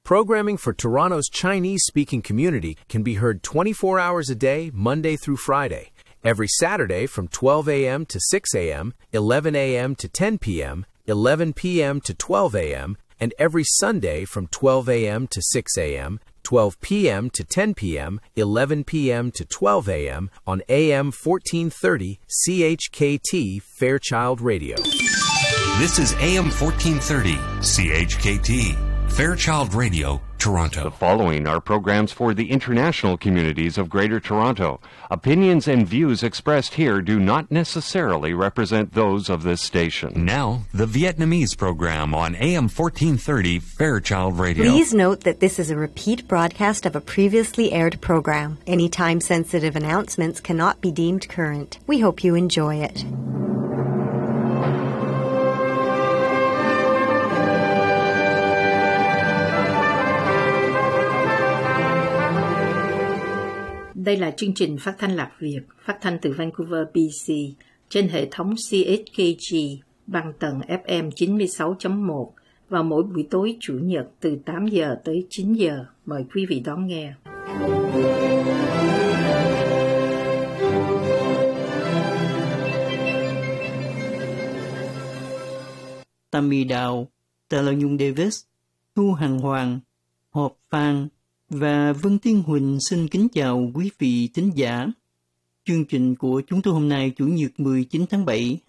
Programming for Toronto's Chinese-speaking community can be heard 24 hours a day, Monday through Friday. Every Saturday from 12 a.m. to 6 a.m., 11 a.m. to 10 p.m., 11 p.m. to 12 a.m., and every Sunday from 12 a.m. to 6 a.m., 12 p.m. to 10 p.m., 11 p.m. to 12 a.m. on AM 1430 CHKT Fairchild Radio. This is AM 1430 CHKT Fairchild Radio, Toronto. The following are programs for the international communities of Greater Toronto. Opinions and views expressed here do not necessarily represent those of this station. Now, the Vietnamese program on AM 1430 Fairchild Radio. Please note that this is a repeat broadcast of a previously aired program. Any time-sensitive announcements cannot be deemed current. We hope you enjoy it. Đây là chương trình phát thanh Lạc Việt, phát thanh từ Vancouver, BC, trên hệ thống CHKG bằng tần FM 96.1 vào mỗi buổi tối Chủ nhật từ 8 giờ tới 9 giờ. Mời quý vị đón nghe. Tammy Đào, Taylor Nhung Davis, Thu Hằng Hoàng, Họp Phan và Vân Tiên Huỳnh xin kính chào quý vị thính giả. Chương trình của chúng tôi hôm nay Chủ nhật 19 tháng 7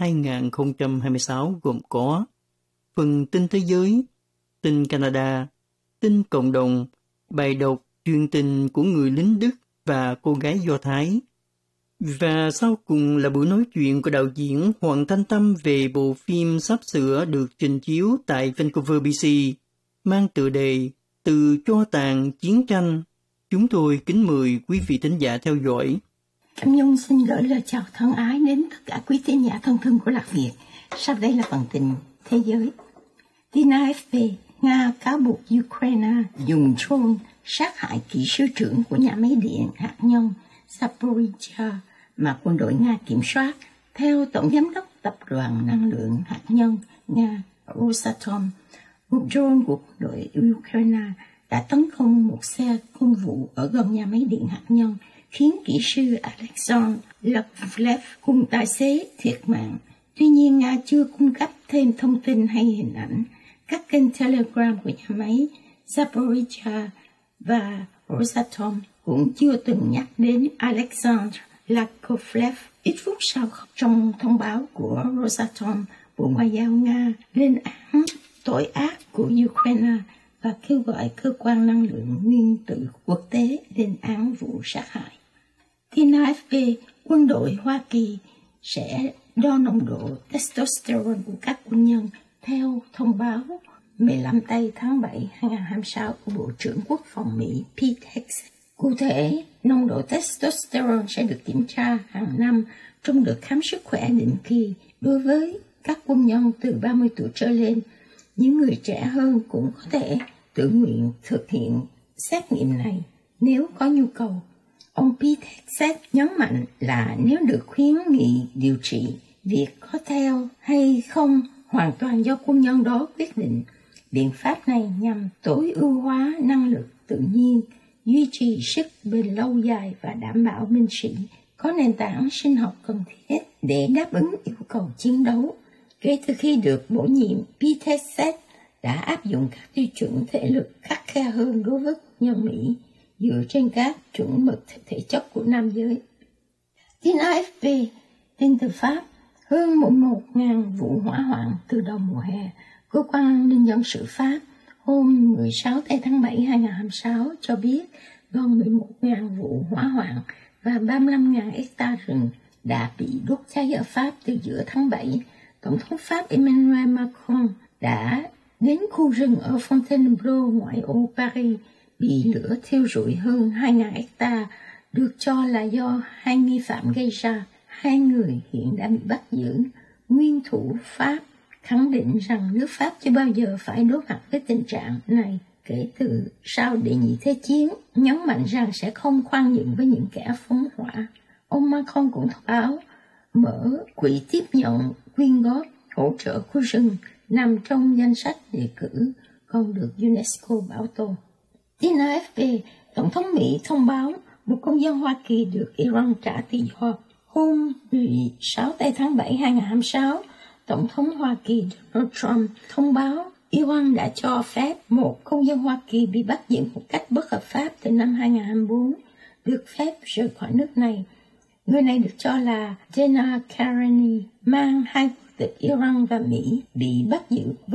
2026 gồm có phần tin thế giới, tin Canada, tin cộng đồng, bài đọc truyền tình của người lính Đức và cô gái Do Thái. Và sau cùng là buổi nói chuyện của đạo diễn Hoàng Thanh Tâm về bộ phim sắp sửa được trình chiếu tại Vancouver, BC, mang tựa đề Từ Tro Tàn Chiến Tranh. Chúng tôi kính mời quý vị thính giả theo dõi. Cam Nhung xin gửi lời chào thân ái đến tất cả quý thính giả thân thương của Lạc Việt. Sau đây là phần tin thế giới. Tin AFP, Nga cáo buộc Ukraine dùng drone sát hại kỹ sư trưởng của nhà máy điện hạt nhân Zaporizhzhia mà quân đội Nga kiểm soát. Theo Tổng giám đốc Tập đoàn Năng lượng Hạt nhân Nga Rosatom, một drone của quân đội Ukraine đã tấn công một xe công vụ ở gần nhà máy điện hạt nhân, khiến kỹ sư Alexander Yakovlev cùng tài xế thiệt mạng. Tuy nhiên, Nga chưa cung cấp thêm thông tin hay hình ảnh. Các kênh Telegram của nhà máy Zaporizhzhia và Rosatom cũng chưa từng nhắc đến Alexander Yakovlev. Ít phút sau, trong thông báo của Rosatom, Bộ Ngoại giao Nga lên án tội ác của Ukraine và kêu gọi cơ quan năng lượng nguyên tử quốc tế lên án vụ sát hại. Tin AFP, quân đội Hoa Kỳ sẽ đo nồng độ testosterone của các quân nhân theo thông báo 15 tây tháng 7 2026 của Bộ trưởng Quốc phòng Mỹ Pete Hegseth. Cụ thể, nồng độ testosterone sẽ được kiểm tra hàng năm trong đợt khám sức khỏe định kỳ đối với các quân nhân từ 30 tuổi trở lên. Những người trẻ hơn cũng có thể tự nguyện thực hiện xét nghiệm này nếu có nhu cầu. Ông Pete Hegseth nhấn mạnh là nếu được khuyến nghị điều trị, việc có theo hay không hoàn toàn do quân nhân đó quyết định. Biện pháp này nhằm tối ưu hóa năng lực tự nhiên, duy trì sức bền lâu dài và đảm bảo binh sĩ có nền tảng sinh học cần thiết để đáp ứng yêu cầu chiến đấu. Kể từ khi được bổ nhiệm, Pete Hegseth đã áp dụng các tiêu chuẩn thể lực khắt khe hơn đối với quân nhân Mỹ dựa trên các chuẩn mực thể chất của nam giới. Tin AFP, tin từ Pháp, hơn 1.000 vụ hỏa hoạn từ đầu mùa hè. Cơ quan an ninh dân sự Pháp hôm 16 tháng 7 2026 cho biết gần 11.000 vụ hỏa hoạn và 35.000 hectare rừng đã bị đốt cháy ở Pháp từ giữa tháng 7. Tổng thống Pháp Emmanuel Macron đã đến khu rừng ở Fontainebleau, ngoại ô Paris, bị lửa thiêu rụi hơn 2.000 hectare, được cho là do hai nghi phạm gây ra. Hai người hiện đã bị bắt giữ. Nguyên thủ Pháp khẳng định rằng nước Pháp chưa bao giờ phải đối mặt với tình trạng này kể từ sau Đệ nhị Thế chiến, nhấn mạnh rằng sẽ không khoan nhượng với những kẻ phóng hỏa. Ông Macron cũng thông báo mở quỹ tiếp nhận quyên góp hỗ trợ khu rừng nằm trong danh sách đề cử còn được UNESCO bảo tồn. Tin AFP, Tổng thống Mỹ thông báo một công dân Hoa Kỳ được Iran trả tự do. Hôm 16 tháng 7 2026, Tổng thống Hoa Kỳ Donald Trump thông báo Iran đã cho phép một công dân Hoa Kỳ bị bắt giữ một cách bất hợp pháp từ năm 2024 được phép rời khỏi nước này. Người này được cho là Dana Kareni, mang 2 quốc tịch Iran và Mỹ, bị bắt giữ